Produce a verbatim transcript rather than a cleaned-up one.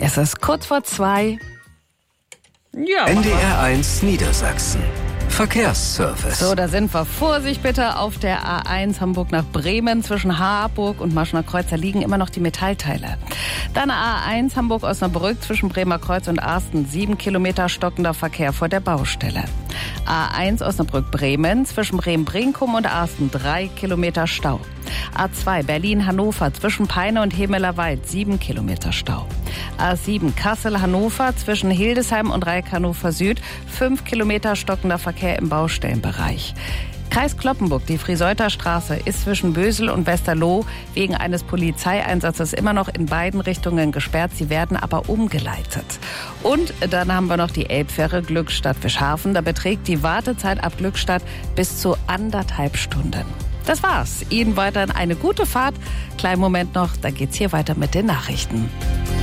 Es ist kurz vor zwei. Ja, N D R eins Niedersachsen. Verkehrsservice. So, da sind wir. Vorsicht bitte auf der A eins Hamburg nach Bremen. Zwischen Harburg und Maschener Kreuz, da liegen immer noch die Metallteile. Dann A eins Hamburg-Osnabrück zwischen Bremer Kreuz und Arsten. Sieben Kilometer stockender Verkehr vor der Baustelle. A eins Osnabrück-Bremen zwischen Bremen-Brinkum und Arsten. Drei Kilometer Stau. A zwei Berlin-Hannover zwischen Peine und Hemelerwald. Sieben Kilometer Stau. A sieben Kassel-Hannover zwischen Hildesheim und Reik-Hannover Süd. Fünf Kilometer stockender Verkehr im Baustellenbereich. Kreis Cloppenburg, die Friseuther Straße, ist zwischen Bösel und Westerloh wegen eines Polizeieinsatzes immer noch in beiden Richtungen gesperrt. Sie werden aber umgeleitet. Und dann haben wir noch die Elbfähre Glückstadt-Fischhafen. Da beträgt die Wartezeit ab Glückstadt bis zu anderthalb Stunden. Das war's. Ihnen weiterhin eine gute Fahrt. Kleinen Moment noch, dann geht's hier weiter mit den Nachrichten.